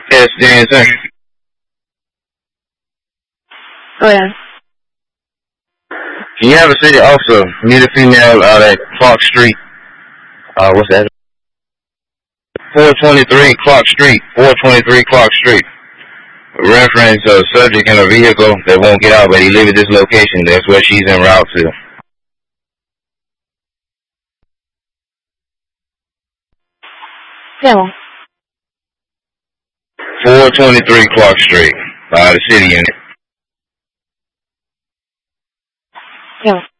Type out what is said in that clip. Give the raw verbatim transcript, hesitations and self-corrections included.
Yes, James. Go ahead. Can you have a city officer meet a female out at Clark Street? Uh, what's that? four twenty-three Clark Street. four twenty-three Clark Street. Reference a subject in a vehicle that won't get out, but he lives at this location. That's where she's en route to. Yeah. four twenty-three Clark Street. Uh, the city unit. Yeah.